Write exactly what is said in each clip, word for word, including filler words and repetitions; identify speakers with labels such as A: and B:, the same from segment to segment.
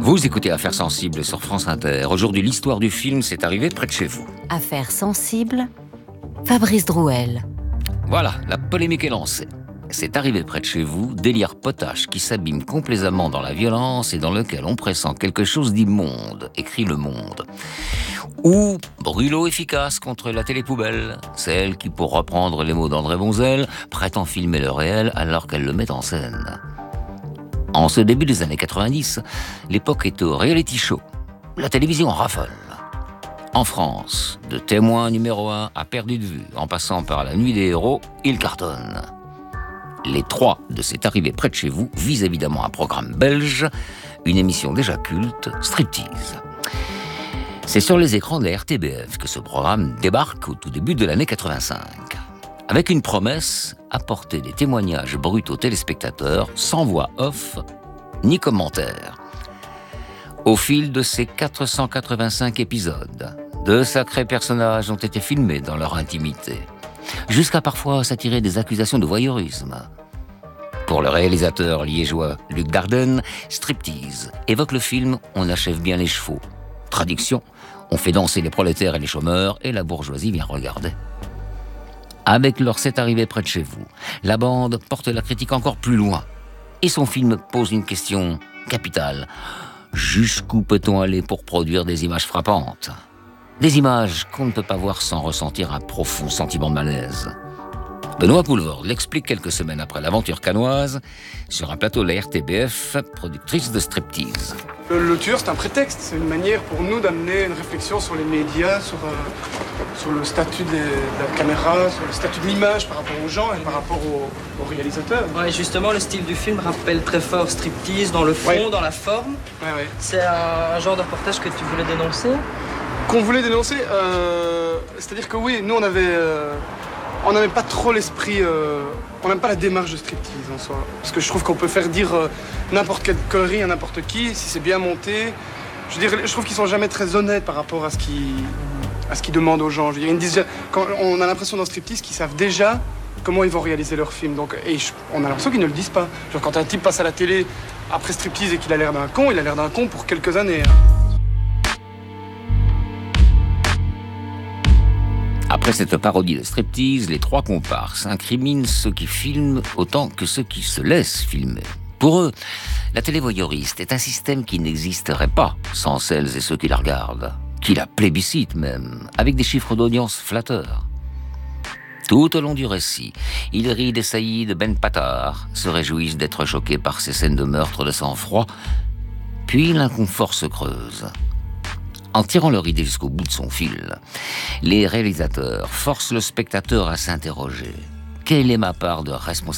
A: Vous écoutez Affaires sensibles sur France Inter. Aujourd'hui, l'histoire du film s'est arrivée près de chez vous.
B: Affaires sensibles, Fabrice Drouel.
A: Voilà, la polémique est lancée. C'est arrivé près de chez vous, délire potache qui s'abîme complaisamment dans la violence et dans lequel on pressent quelque chose d'immonde, écrit Le Monde. Ou brûlot efficace contre la télépoubelle, celle qui, pour reprendre les mots d'André Bonzel, prétend filmer le réel alors qu'elle le met en scène. En ce début des années quatre-vingt-dix, l'époque est au reality show. La télévision raffole. En France, de Témoin numéro un à Perdu de vue, en passant par La Nuit des héros, il cartonne. Les trois de C'est arrivé près de chez vous visent évidemment un programme belge, une émission déjà culte, Striptease. C'est sur les écrans de la R T B F que ce programme débarque au tout début de l'année quatre-vingt-cinq. Avec une promesse, apporter des témoignages bruts aux téléspectateurs, sans voix off, ni commentaires. Au fil de ces quatre cent quatre-vingt-cinq épisodes, de sacrés personnages ont été filmés dans leur intimité, jusqu'à parfois s'attirer des accusations de voyeurisme. Pour le réalisateur liégeois Luc Dardenne, Striptease évoque le film « On achève bien les chevaux ». Traduction, on fait danser les prolétaires et les chômeurs et la bourgeoisie vient regarder. Avec leur C'est arrivé près de chez vous, la bande porte la critique encore plus loin. Et son film pose une question capitale. Jusqu'où peut-on aller pour produire des images frappantes ? Des images qu'on ne peut pas voir sans ressentir un profond sentiment de malaise. Benoît Poulvord l'explique quelques semaines après l'aventure cannoise sur un plateau de la R T B F, productrice de Striptease.
C: Le, le tueur, c'est un prétexte, c'est une manière pour nous d'amener une réflexion sur les médias, sur, euh, sur le statut de, de la caméra, sur le statut de l'image par rapport aux gens et par rapport aux, aux réalisateurs.
D: Ouais, justement, le style du film rappelle très fort Striptease dans le fond, ouais. Dans la forme.
C: Ouais, ouais.
D: C'est un, un genre de reportage que tu voulais dénoncer ?
C: Qu'on voulait dénoncer, euh, c'est-à-dire que oui, nous on avait... Euh, On n'aime pas trop l'esprit, euh, on n'aime pas la démarche de Striptease en soi. Parce que je trouve qu'on peut faire dire euh, n'importe quelle connerie à n'importe qui, si c'est bien monté. Je veux dire, je trouve qu'ils sont jamais très honnêtes par rapport à ce qu'ils, à ce qu'ils demandent aux gens. Je veux dire, ils disent, quand on a l'impression dans Striptease qu'ils savent déjà comment ils vont réaliser leur film. Donc, et je, on a l'impression qu'ils ne le disent pas. Genre, quand un type passe à la télé après Striptease et qu'il a l'air d'un con, il a l'air d'un con pour quelques années.
A: Après cette parodie de Striptease, les trois comparses incriminent ceux qui filment autant que ceux qui se laissent filmer. Pour eux, la télé voyeuriste est un système qui n'existerait pas sans celles et ceux qui la regardent, qui la plébiscitent même, avec des chiffres d'audience flatteurs. Tout au long du récit, ils rient des saillies de Ben Patard, se réjouissent d'être choqués par ces scènes de meurtre de sang-froid, puis l'inconfort se creuse. En tirant leur idée jusqu'au bout de son fil, les réalisateurs forcent le spectateur à s'interroger. Quelle est ma part de responsabilité ?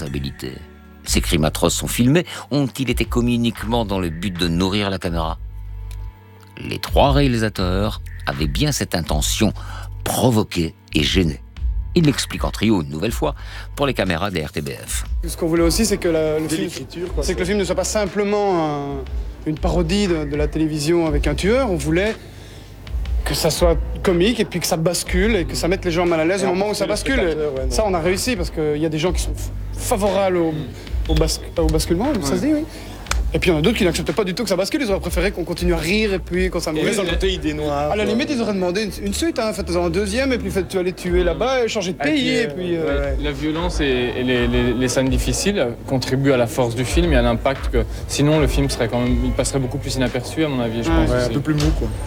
A: Ces crimes atroces sont filmés, ont-ils été commis uniquement dans le but de nourrir la caméra ? Les trois réalisateurs avaient bien cette intention, provoquer et gêner. Ils l'expliquent en trio une nouvelle fois pour les caméras des R T B F.
C: Ce qu'on voulait aussi, c'est que, la, le, film, quoi, c'est que le film ne soit pas simplement un, une parodie de, de la télévision avec un tueur. On voulait que ça soit comique et puis que ça bascule et que ça mette les gens mal à l'aise au moment où ça bascule. Ouais, ça, on a réussi parce qu'il y a des gens qui sont favorables au, au, bas, au basculement, ouais. Ça se dit, oui. Et puis il y en a d'autres qui n'acceptent pas du tout que ça bascule. Ils auraient préféré qu'on continue à rire et puis qu'on s'amuse.
E: Et dans le côté idée noire.
C: À la limite, ils auraient demandé une, une suite, hein. Faites-en un deuxième et puis faites aller tuer là-bas et changer de pays. Et puis, et puis, euh,
E: ouais. La violence et, et les, les, les scènes difficiles contribuent à la force du film et à l'impact que sinon le film serait quand même, il passerait beaucoup plus inaperçu à mon avis, je
C: ouais,
E: pense.
C: Ouais, un peu plus mou, quoi.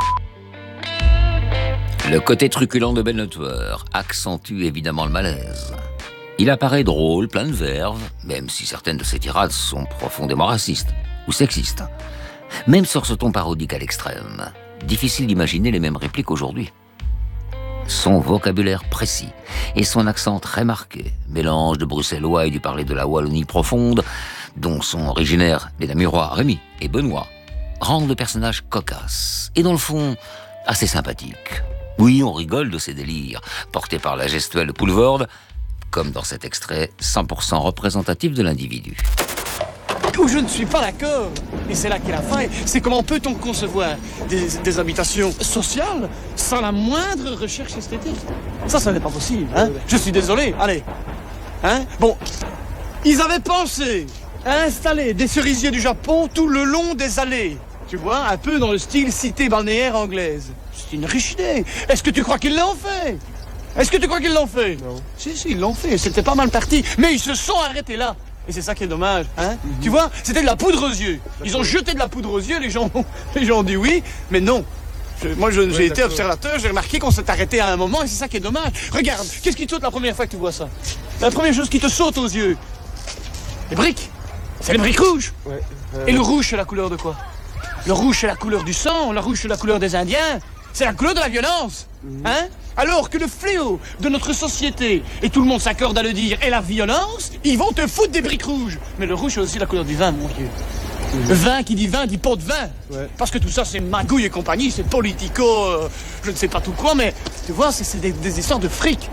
A: Le côté truculent de Ben le tueur accentue évidemment le malaise. Il apparaît drôle, plein de verve, même si certaines de ses tirades sont profondément racistes ou sexistes. Même sur ce ton parodique à l'extrême, difficile d'imaginer les mêmes répliques aujourd'hui. Son vocabulaire précis et son accent très marqué, mélange de bruxellois et du parler de la Wallonie profonde, dont sont originaires les Namurois Rémi et Benoît, rendent le personnage cocasse et dans le fond assez sympathique. Oui, on rigole de ces délires, portés par la gestuelle Poulvord, comme dans cet extrait cent pour cent représentatif de l'individu.
F: Où je ne suis pas d'accord, et c'est là qu'est la faille, c'est comment peut-on concevoir des, des habitations sociales sans la moindre recherche esthétique. Ça, ça n'est pas possible, hein. Je suis désolé, allez. Hein. Bon, ils avaient pensé à installer des cerisiers du Japon tout le long des allées. Tu vois, un peu dans le style cité balnéaire anglaise. C'est une riche idée. Est-ce que tu crois qu'ils l'ont fait? Est-ce que tu crois qu'ils l'ont fait? Non. Si, si, ils l'ont fait. C'était pas mal parti. Mais ils se sont arrêtés là. Et c'est ça qui est dommage, hein? Mm-hmm. Tu vois, c'était de la poudre aux yeux. Ils ont jeté de la poudre aux yeux, les gens, les gens ont dit oui, mais non. Je, moi, je, ouais, j'ai été observateur, j'ai remarqué qu'on s'est arrêté à un moment et c'est ça qui est dommage. Regarde, qu'est-ce qui te saute la première fois que tu vois ça? La première chose qui te saute aux yeux, les briques. C'est les briques rouges. Ouais, euh... Et le rouge, c'est la couleur de quoi? Le rouge, c'est la couleur du sang, le rouge, c'est la couleur des Indiens. C'est la couleur de la violence, mmh. Hein? Alors que le fléau de notre société, et tout le monde s'accorde à le dire, est la violence, ils vont te foutre des briques rouges. Mais le rouge, c'est aussi la couleur du vin, mon Dieu. Mmh. Le vin qui dit vin dit pot de vin. Ouais. Parce que tout ça, c'est magouille et compagnie, c'est politico, euh, je ne sais pas tout quoi, mais tu vois, c'est, c'est des, des histoires de fric.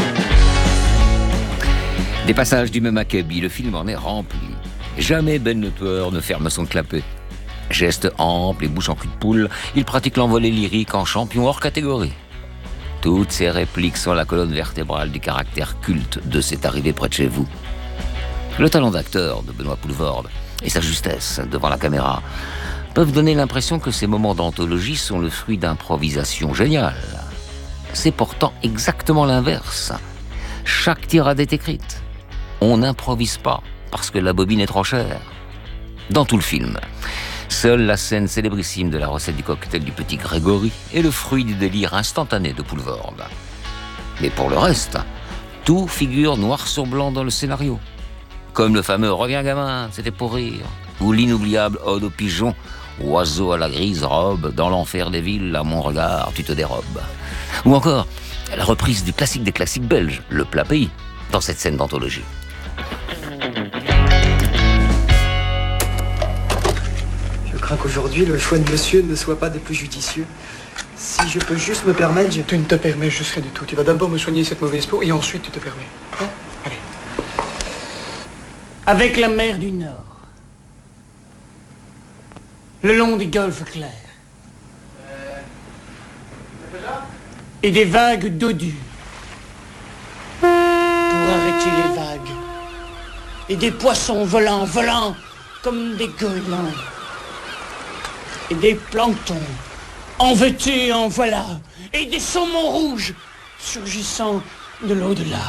A: Des passages du même acabit, le film en est rempli. Jamais Ben le tueur ne ferme son clapet. Gestes amples et bouche en cul de poule, il pratique l'envolée lyrique en champion hors catégorie. Toutes ces répliques sont la colonne vertébrale du caractère culte de C'est arrivé près de chez vous. Le talent d'acteur de Benoît Poelvoorde et sa justesse devant la caméra peuvent donner l'impression que ces moments d'anthologie sont le fruit d'improvisation géniale. C'est pourtant exactement l'inverse. Chaque tirade est écrite. On n'improvise pas parce que la bobine est trop chère. Dans tout le film, seule la scène célébrissime de la recette du cocktail du petit Grégory est le fruit du délire instantané de Poelvoorde. Mais pour le reste, tout figure noir sur blanc dans le scénario. Comme le fameux « Reviens gamin, c'était pour rire » ou l'inoubliable ode aux pigeons, oiseau à la grise robe, dans l'enfer des villes, à mon regard, tu te dérobes. Ou encore la reprise du classique des classiques belges, Le plat pays, dans cette scène d'anthologie.
G: Je crains qu'aujourd'hui, le choix de monsieur ne soit pas des plus judicieux. Si je peux juste me permettre, je...
C: Tu ne te permets juste rien du tout. Tu vas d'abord me soigner cette mauvaise peau et ensuite tu te permets. Hein? Allez.
F: Avec la mer du Nord, le long des golfes clairs, et des vagues d'eau dure, pour arrêter les vagues, et des poissons volants, volants, comme des goélands, et des planctons, en veux-tu, en voilà, et des saumons rouges, surgissant de l'au-delà,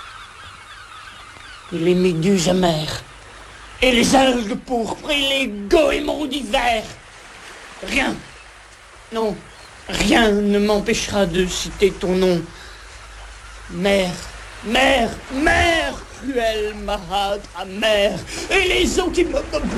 F: et les méduses amères, et les algues pourpres, et les goémons d'hiver. Rien, non, rien ne m'empêchera de citer ton nom. Mère, mère, mère, cruelle, marâtre, amère, et les eaux qui me...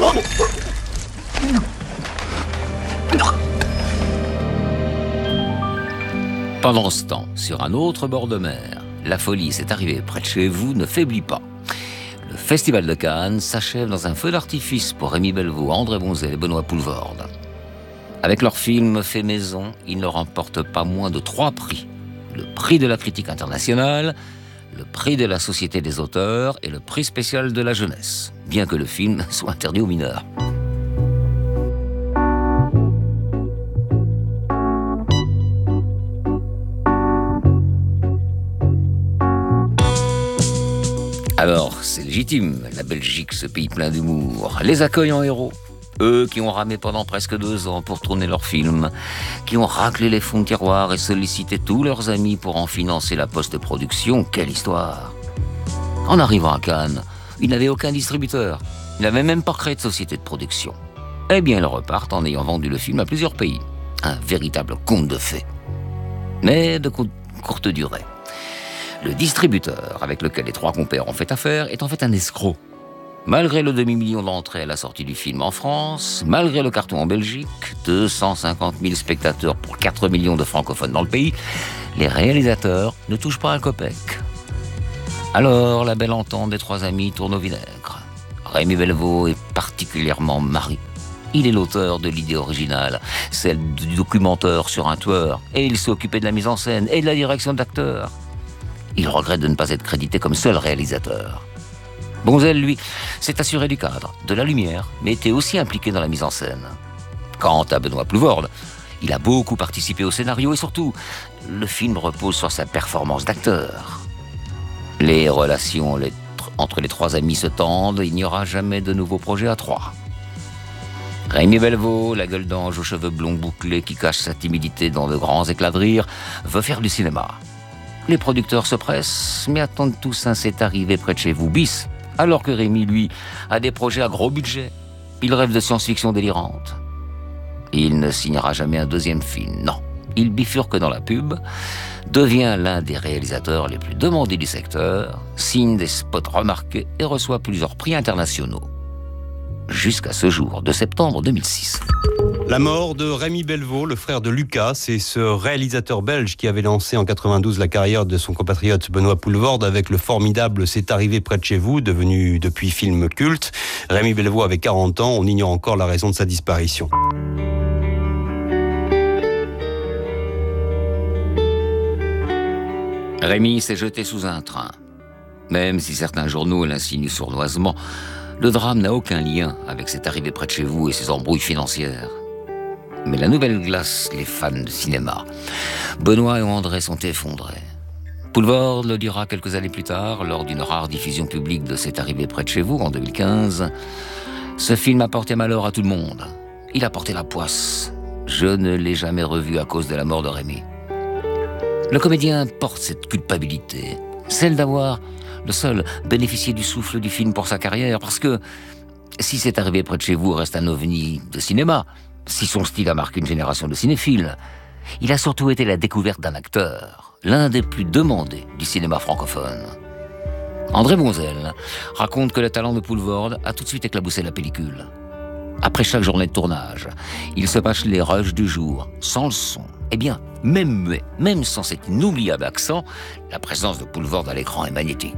A: Pendant ce temps, sur un autre bord de mer, la folie C'est arrivé près de chez vous ne faiblit pas. Le Festival de Cannes s'achève dans un feu d'artifice pour Rémi Belvaux, André Bonzel et Benoît Poelvoorde. Avec leur film fait maison, ils ne remportent pas moins de trois prix. Le prix de la critique internationale, le prix de la Société des auteurs et le prix spécial de la jeunesse, bien que le film soit interdit aux mineurs. Alors, c'est légitime, la Belgique, ce pays plein d'humour, les accueille en héros. Eux qui ont ramé pendant presque deux ans pour tourner leurs films, qui ont raclé les fonds de tiroir et sollicité tous leurs amis pour en financer la post-production, quelle histoire! En arrivant à Cannes, ils n'avaient aucun distributeur, ils n'avaient même pas créé de société de production. Eh bien, ils repartent en ayant vendu le film à plusieurs pays. Un véritable conte de fées. Mais de co- courte durée. Le distributeur avec lequel les trois compères ont fait affaire est en fait un escroc. Malgré le demi-million d'entrées à la sortie du film en France, malgré le carton en Belgique, deux cent cinquante mille spectateurs pour quatre millions de francophones dans le pays, les réalisateurs ne touchent pas un copec. Alors, la belle entente des trois amis tourne au vinaigre. Rémi Belvaux est particulièrement marri. Il est l'auteur de l'idée originale, celle du documentaire sur un tueur, et il s'est occupé de la mise en scène et de la direction d'acteurs. Il regrette de ne pas être crédité comme seul réalisateur. Bonzel, lui, s'est assuré du cadre, de la lumière, mais était aussi impliqué dans la mise en scène. Quant à Benoît Poelvoorde, il a beaucoup participé au scénario et surtout, le film repose sur sa performance d'acteur. Les relations les, entre les trois amis se tendent, il n'y aura jamais de nouveaux projets à trois. Rémi Belvaux, la gueule d'ange aux cheveux blonds bouclés qui cache sa timidité dans de grands éclats de rire, veut faire du cinéma. Les producteurs se pressent, mais attendent tous un C'est arrivé près de chez vous bis, alors que Rémi, lui, a des projets à gros budget. Il rêve de science-fiction délirante. Il ne signera jamais un deuxième film, non. Il bifurque dans la pub, devient l'un des réalisateurs les plus demandés du secteur, signe des spots remarqués et reçoit plusieurs prix internationaux. Jusqu'à ce jour de septembre deux mille six.
H: La mort de Rémi Belvaux, le frère de Lucas, c'est ce réalisateur belge qui avait lancé en quatre-vingt-douze la carrière de son compatriote Benoît Poelvoorde avec le formidable C'est arrivé près de chez vous, devenu depuis film culte. Rémi Belvaux avait quarante ans, on ignore encore la raison de sa disparition.
A: Rémi s'est jeté sous un train. Même si certains journaux l'insinuent sournoisement, le drame n'a aucun lien avec cette arrivée près de chez vous et ses embrouilles financières. Mais la nouvelle glace les fans de cinéma. Benoît et André sont effondrés. Poelvoorde le dira quelques années plus tard, lors d'une rare diffusion publique de C'est arrivé près de chez vous en deux mille quinze. Ce film a porté malheur à tout le monde. Il a porté la poisse. Je ne l'ai jamais revu à cause de la mort de Rémi. Le comédien porte cette culpabilité, celle d'avoir le seul bénéficié du souffle du film pour sa carrière, parce que si C'est arrivé près de chez vous reste un ovni de cinéma, si son style a marqué une génération de cinéphiles, il a surtout été la découverte d'un acteur, l'un des plus demandés du cinéma francophone. André Bonzel raconte que le talent de Poelvoorde a tout de suite éclaboussé la pellicule. Après chaque journée de tournage, il se passe les rushs du jour, sans le son. Eh bien, même muet, même sans cet inoubliable accent, la présence de Poelvoorde à l'écran est magnétique.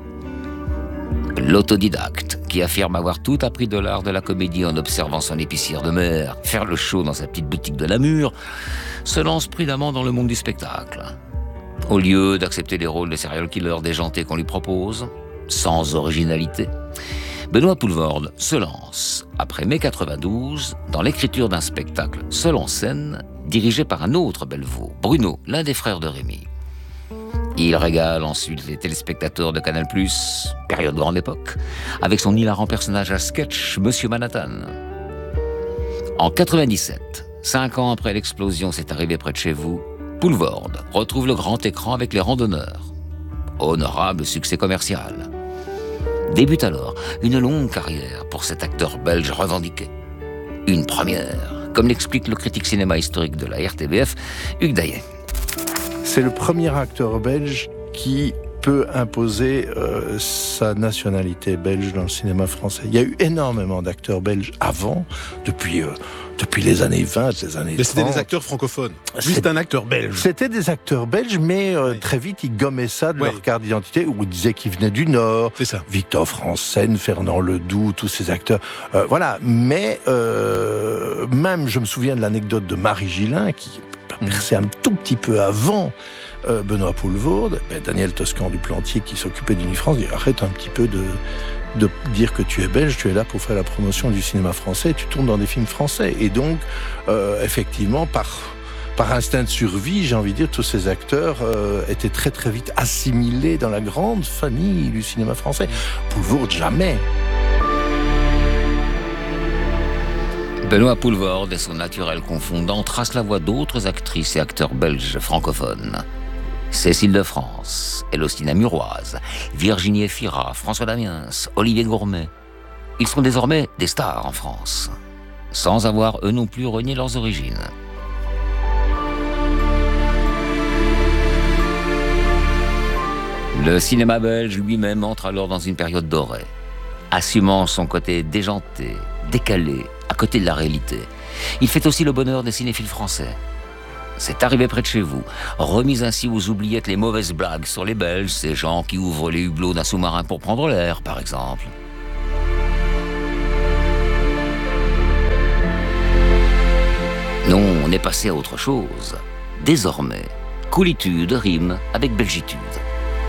A: L'autodidacte, qui affirme avoir tout appris de l'art de la comédie en observant son épicière de mer, faire le show dans sa petite boutique de Namur, se lance prudemment dans le monde du spectacle. Au lieu d'accepter les rôles de serial killer déjantés qu'on lui propose, sans originalité, Benoît Poelvoorde se lance, après mai quatre-vingt-douze, dans l'écriture d'un spectacle seul en scène, dirigé par un autre Belvaux, Bruno, l'un des frères de Rémi. Il régale ensuite les téléspectateurs de Canal plus, période grande époque, avec son hilarant personnage à sketch, Monsieur Manhattan. En quatre-vingt-dix-sept, cinq ans après l'explosion C'est arrivé près de chez vous, Poelvoorde retrouve le grand écran avec Les Randonneurs. Honorable succès commercial. Débute alors une longue carrière pour cet acteur belge revendiqué. Une première, comme l'explique le critique cinéma historique de la R T B F, Hugues Daillet.
I: C'est le premier acteur belge qui peut imposer euh, sa nationalité belge dans le cinéma français. Il y a eu énormément d'acteurs belges avant, depuis, euh, depuis les années vingt, les années
J: mais c'était
I: trente.
J: des acteurs francophones, juste
I: C'est...
J: un acteur belge.
I: C'était des acteurs belges, mais euh, oui. très vite, ils gommaient ça de oui. leur carte d'identité, où ils disaient qu'ils venaient du Nord.
J: C'est ça.
I: Victor Franssen, Fernand Ledoux, tous ces acteurs. Euh, voilà, mais euh, même, je me souviens de l'anecdote de Marie Gillin, qui a percé un tout petit peu avant Euh, Benoît Poelvoorde, ben Daniel Toscan du Plantier qui s'occupait d'Unifrance dit arrête un petit peu de, de dire que tu es belge, tu es là pour faire la promotion du cinéma français, tu tournes dans des films français. Et donc, euh, effectivement, par, par instinct de survie, j'ai envie de dire, tous ces acteurs euh, étaient très très vite assimilés dans la grande famille du cinéma français. Poelvoorde, jamais.
A: Benoît Poelvoorde et son naturel confondant tracent la voie d'autres actrices et acteurs belges francophones. Cécile de France, Élostine Muroise, Virginie Efira, François Damiens, Olivier Gourmet. Ils sont désormais des stars en France, sans avoir eux non plus renié leurs origines. Le cinéma belge lui-même entre alors dans une période dorée, assumant son côté déjanté, décalé, à côté de la réalité. Il fait aussi le bonheur des cinéphiles français. C'est arrivé près de chez vous, remise ainsi aux oubliettes les mauvaises blagues sur les Belges, ces gens qui ouvrent les hublots d'un sous-marin pour prendre l'air, par exemple. Non, on est passé à autre chose. Désormais, coolitude rime avec belgitude.